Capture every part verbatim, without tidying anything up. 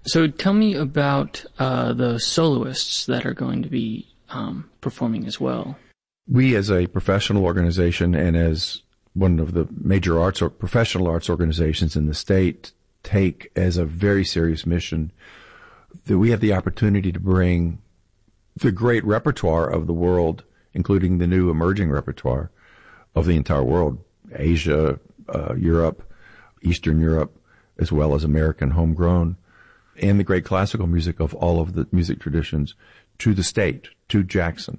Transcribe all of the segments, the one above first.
So tell me about uh, the soloists that are going to be um, performing as well. We, as a professional organization and as one of the major arts or professional arts organizations in the state, take as a very serious mission that we have the opportunity to bring the great repertoire of the world, including the new emerging repertoire of the entire world, Asia, uh, Europe, Eastern Europe, as well as American homegrown, and the great classical music of all of the music traditions to the state, to Jackson.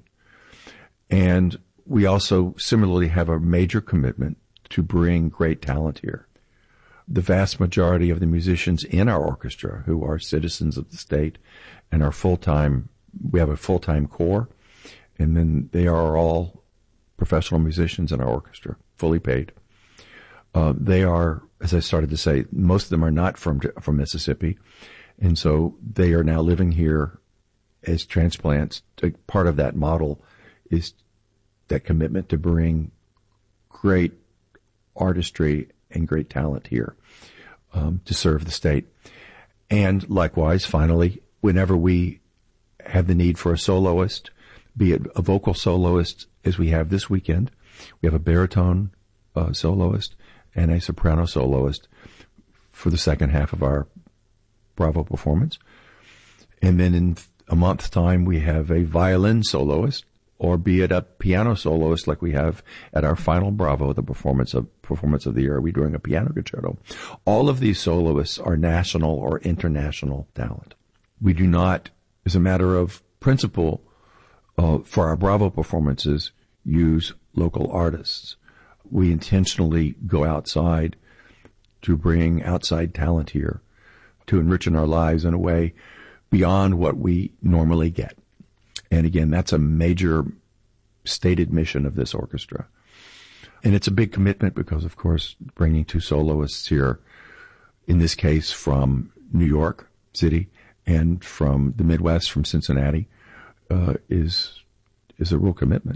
And we also similarly have a major commitment to bring great talent here. The vast majority of the musicians in our orchestra who are citizens of the state and are full-time, we have a full-time corps, and then they are all professional musicians in our orchestra, fully paid. Uh, they are, as I started to say, most of them are not from from Mississippi, and so they are now living here as transplants. Part of that model is that commitment to bring great artistry and great talent here um, to serve the state. And likewise, finally, whenever we have the need for a soloist, be it a vocal soloist, as we have this weekend, we have a baritone uh, soloist and a soprano soloist for the second half of our Bravo performance. And then in a month's time, we have a violin soloist, or be it a piano soloist like we have at our final Bravo, the performance of performance of the year. We're doing a piano concerto. All of these soloists are national or international talent. We do not, as a matter of principle, uh, for our Bravo performances, use local artists. We intentionally go outside to bring outside talent here to enrich our lives in a way beyond what we normally get. And again, that's a major stated mission of this orchestra. And it's a big commitment because, of course, bringing two soloists here, in this case from New York City and from the Midwest, from Cincinnati, uh, is is a real commitment.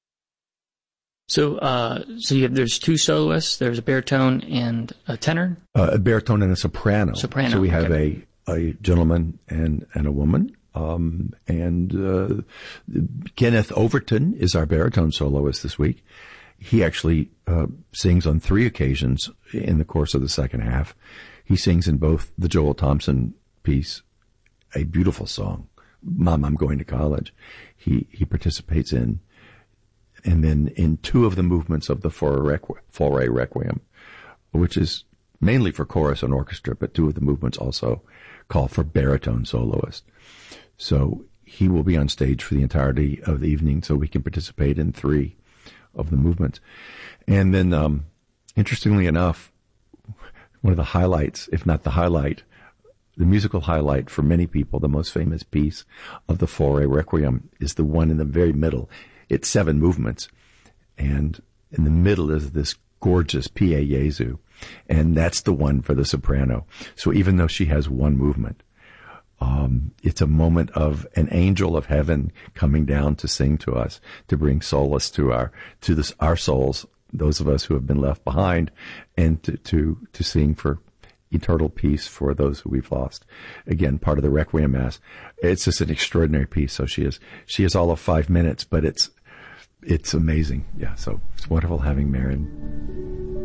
So, uh, so you have, there's two soloists. There's a baritone and a tenor. Uh, a baritone and a soprano. Soprano. So we have okay. a a gentleman and and a woman. Um, and uh, Kenneth Overton is our baritone soloist this week. He actually uh, sings on three occasions in the course of the second half. He sings in both the Joel Thompson piece, a beautiful song, "Mom, I'm Going to College." He he participates in, and then in two of the movements of the Fauré Requiem, which is mainly for chorus and orchestra, but two of the movements also call for baritone soloist. So he will be on stage for the entirety of the evening, so we can participate in three of the movements. And then, um, interestingly enough, one of the highlights, if not the highlight, the musical highlight for many people, the most famous piece of the Fauré Requiem is the one in the very middle. It's seven movements, and in the middle is this gorgeous Pie Jesu, and that's the one for the soprano. So even though she has one movement, Um, it's a moment of an angel of heaven coming down to sing to us, to bring solace to our to this, our souls, those of us who have been left behind, and to, to to sing for eternal peace for those who we've lost. Again, part of the Requiem Mass. It's just an extraordinary piece. So she is she is all of five minutes, but it's it's amazing. Yeah, so it's wonderful having Marian.